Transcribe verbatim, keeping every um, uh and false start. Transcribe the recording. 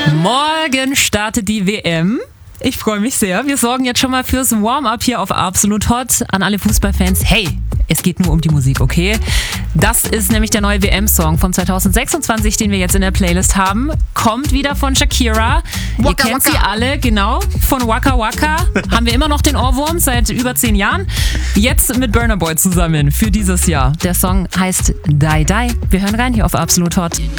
Morgen startet die W M. Ich freue mich sehr. Wir sorgen jetzt schon mal fürs Warm-up hier auf Absolut Hot an alle Fußballfans. Hey, es geht nur um die Musik, okay? Das ist nämlich der neue W M-Song von zwanzig sechsundzwanzig, den wir jetzt in der Playlist haben. Kommt wieder von Shakira. Waka, Ihr kennt Waka. sie alle, genau. Von Waka Waka haben wir immer noch den Ohrwurm seit über zehn Jahren. Jetzt mit Burna Boy zusammen für dieses Jahr. Der Song heißt Die Die. Wir hören rein hier auf Absolut Hot.